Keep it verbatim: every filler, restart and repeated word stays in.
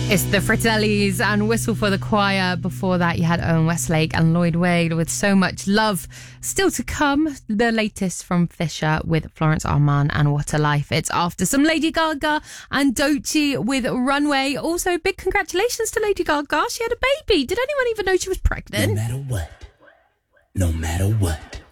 It's the Fratellis and Whistle for the Choir. Before that, you had Owen Westlake and Lloyd Wade with So Much Love. Still to come, the latest from Fisher with Florence Armand and What a Life. It's after some Lady Gaga and Doechii with Runway. Also, big congratulations to Lady Gaga. She had a baby. Did anyone even know she was pregnant? No matter what. No matter what.